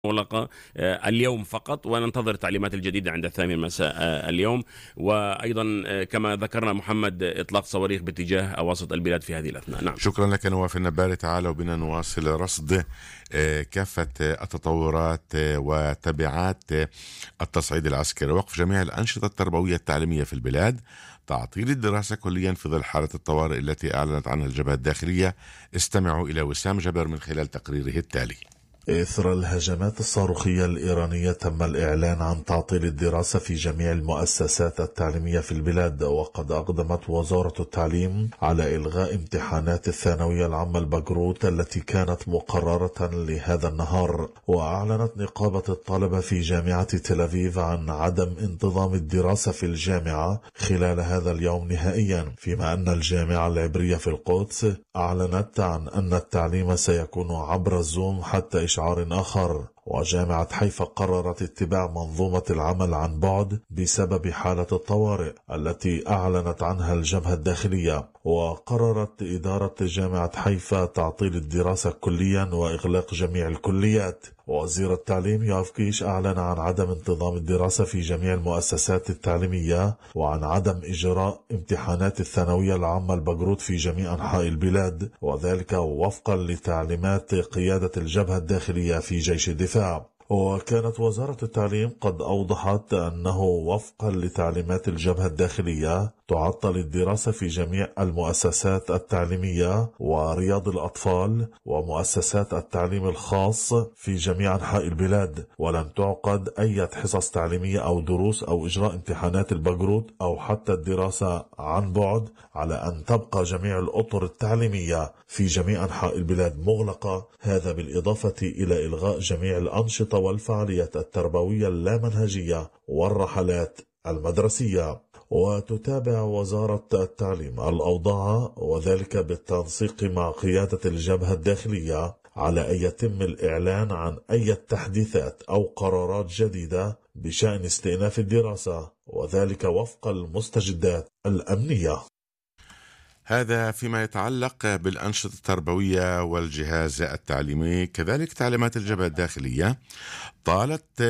مغلقة اليوم فقط، وننتظر التعليمات الجديدة عند 8 مساء اليوم. وأيضا كما ذكرنا محمد، إطلاق صواريخ باتجاه أواسط البلاد في هذه الأثناء. نعم. شكرا لك نواف النباري. تعالوا بنا نواصل رصد كافة التطورات وتبعات التصعيد العسكري، وقف جميع الأنشطة التربوية التعليمية في البلاد، تعطيل الدراسة كليا في ظل حالة الطوارئ التي أعلنت عنها الجبهة الداخلية. استمعوا إلى وسام جبر من خلال تقريره التالي. إثر الهجمات الصاروخية الإيرانية تم الإعلان عن تعطيل الدراسة في جميع المؤسسات التعليمية في البلاد، وقد أقدمت وزارة التعليم على إلغاء امتحانات الثانوية العامة البكروت التي كانت مقررة لهذا النهار. وأعلنت نقابة الطلبة في جامعة تل أبيب عن عدم انتظام الدراسة في الجامعة خلال هذا اليوم نهائيا، فيما أن الجامعة العبرية في القدس أعلنت عن أن التعليم سيكون عبر الزوم حتى إشعار آخر. وجامعة حيفا قررت اتباع منظومة العمل عن بعد بسبب حالة الطوارئ التي أعلنت عنها الجبهة الداخلية. وقررت إدارة جامعة حيفا تعطيل الدراسة كليا وإغلاق جميع الكليات. وزير التعليم يوآف كيش أعلن عن عدم انتظام الدراسة في جميع المؤسسات التعليمية، وعن عدم إجراء امتحانات الثانوية العامة البكروت في جميع أنحاء البلاد، وذلك وفقا لتعليمات قيادة الجبهة الداخلية في جيش الدفاع. وكانت وزارة التعليم قد أوضحت أنه وفقا لتعليمات الجبهة الداخلية تعطل الدراسة في جميع المؤسسات التعليمية ورياض الأطفال ومؤسسات التعليم الخاص في جميع أنحاء البلاد، ولن تعقد أي حصص تعليمية أو دروس أو إجراء امتحانات البكروت أو حتى الدراسة عن بعد، على أن تبقى جميع الأطر التعليمية في جميع أنحاء البلاد مغلقة. هذا بالإضافة إلى إلغاء جميع الأنشطة والفعاليات التربوية اللامنهجية والرحلات المدرسية. وتتابع وزارة التعليم الأوضاع، وذلك بالتنسيق مع قيادة الجبهة الداخلية، على أن يتم الإعلان عن أي تحديثات أو قرارات جديدة بشأن استئناف الدراسة، وذلك وفق المستجدات الأمنية. هذا فيما يتعلق بالأنشطة التربوية والجهاز التعليمي. كذلك تعليمات الجبهة الداخلية طالت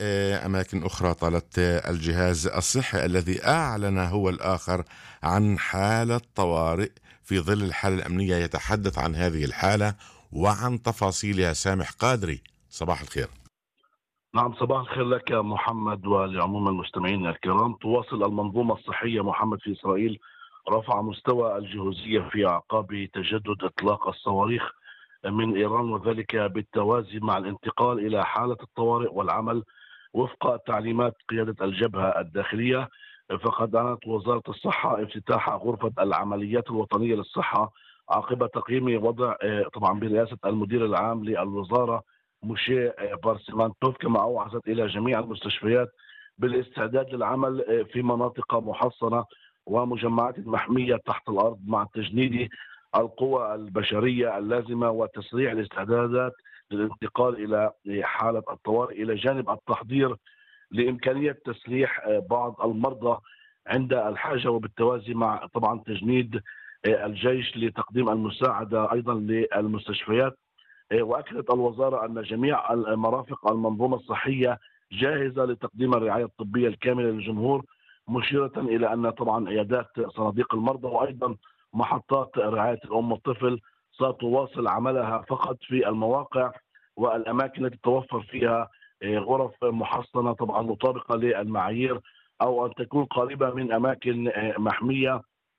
أماكن أخرى، طالت الجهاز الصحي الذي أعلن هو الآخر عن حالة طوارئ في ظل الحالة الأمنية. يتحدث عن هذه الحالة وعن تفاصيلها سامح قادري. صباح الخير. نعم، صباح الخير لك محمد ولعموم المستمعين الكرام. تواصل المنظومة الصحية محمد في إسرائيل رفع مستوى الجهوزية في أعقاب تجدد إطلاق الصواريخ من إيران، وذلك بالتوازي مع الانتقال إلى حالة الطوارئ والعمل وفق تعليمات قيادة الجبهة الداخلية. فقد أعلنت وزارة الصحة افتتاح غرفة العمليات الوطنية للصحة عقب تقييم وضع طبعا برئاسة المدير العام للوزارة موشي بارسيمانتوف، كما أوعزت إلى جميع المستشفيات بالاستعداد للعمل في مناطق محصنة ومجمعات محمية تحت الأرض، مع تجنيد القوى البشرية اللازمة وتسريع الاستعدادات للانتقال إلى حالة الطوارئ، إلى جانب التحضير لإمكانية تسليح بعض المرضى عند الحاجة، وبالتوازي مع طبعا تجنيد الجيش لتقديم المساعدة أيضا للمستشفيات. وأكدت الوزارة أن جميع المرافق المنظومة الصحية جاهزة لتقديم الرعاية الطبية الكاملة للجمهور، مشيرة إلى أن طبعا عيادات صناديق المرضى وأيضا محطات رعاية الأم والطفل ستواصل عملها فقط في المواقع والأماكن التي تتوفر فيها غرف محصنة طبعا مطابقة للمعايير، أو أن تكون قريبة من أماكن محمية،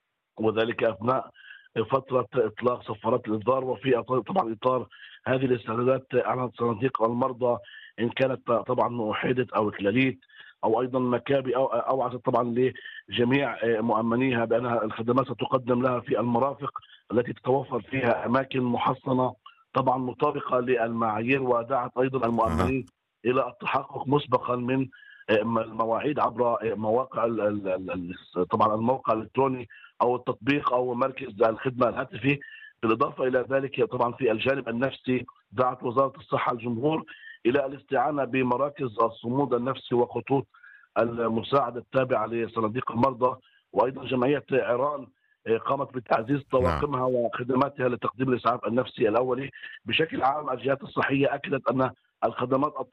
وذلك أثناء فترة إطلاق صفارات الإنذار. وفي طبعا إطار هذه الاستعدادات أعلنت صناديق المرضى إن كانت طبعا موحدة أو كلاليت أو أيضا مكابي أو أوعزت طبعا لجميع مؤمنيها بأن الخدمات ستقدم لها في المرافق التي تتوفر فيها أماكن محصنة طبعا مطابقة للمعايير. ودعت أيضا المؤمنين إلى التحقق مسبقا من المواعيد عبر مواقع طبعا الموقع الإلكتروني أو التطبيق أو مركز الخدمة الهاتفي. بالإضافة إلى ذلك طبعا في الجانب النفسي دعت وزارة الصحة الجمهور إلى الاستعانة بمراكز الصمود النفسي وخطوط المساعدة التابعة لصناديق المرضى، وأيضا جمعية عران قامت بتعزيز طواقمها وخدماتها لتقديم الإسعاف النفسي الأولي. بشكل عام الجهات الصحية أكدت أن الخدمات